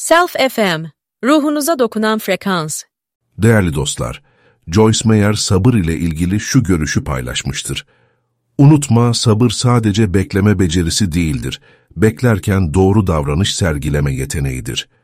Self FM, ruhunuza dokunan frekans. Değerli dostlar, Joyce Meyer sabır ile ilgili şu görüşü paylaşmıştır. Unutma, sabır sadece bekleme becerisi değildir. Beklerken doğru davranış sergileme yeteneğidir.